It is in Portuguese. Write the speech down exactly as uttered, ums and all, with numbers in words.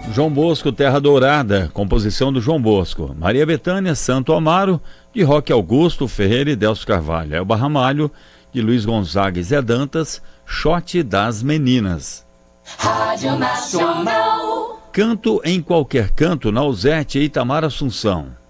João Bosco, Terra Dourada, composição do João Bosco. Maria Bethânia, Santo Amaro, de Roque Augusto Ferreira e Delcio Carvalho. Elba Ramalho, de Luiz Gonzaga e Zé Dantas, Shot das Meninas. Rádio Nacional. Canto em Qualquer Canto, Nausete e Itamar Assunção.